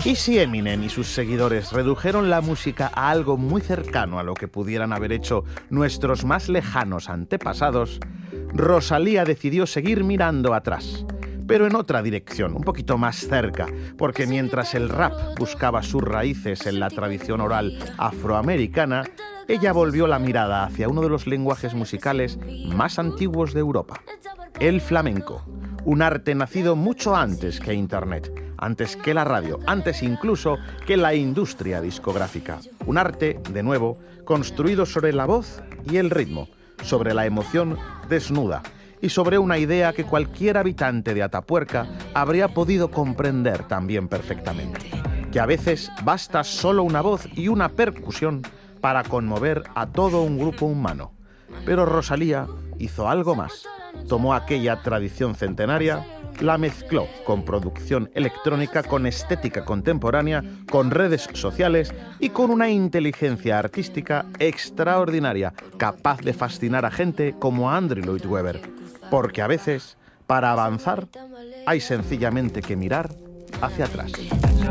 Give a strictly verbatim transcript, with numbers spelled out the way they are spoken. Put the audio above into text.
¿Y si Eminem y sus seguidores redujeron la música a algo muy cercano a lo que pudieran haber hecho nuestros más lejanos antepasados? Rosalía decidió seguir mirando atrás, pero en otra dirección, un poquito más cerca, porque mientras el rap buscaba sus raíces en la tradición oral afroamericana, ella volvió la mirada hacia uno de los lenguajes musicales más antiguos de Europa, el flamenco, un arte nacido mucho antes que Internet, antes que la radio, antes incluso que la industria discográfica. Un arte, de nuevo, construido sobre la voz y el ritmo, sobre la emoción desnuda y sobre una idea que cualquier habitante de Atapuerca habría podido comprender también perfectamente, que a veces basta solo una voz y una percusión para conmover a todo un grupo humano. Pero Rosalía hizo algo más. Tomó aquella tradición centenaria, la mezcló con producción electrónica, con estética contemporánea, con redes sociales y con una inteligencia artística extraordinaria, capaz de fascinar a gente como Andrew Lloyd Webber. Porque a veces, para avanzar, hay sencillamente que mirar hacia atrás.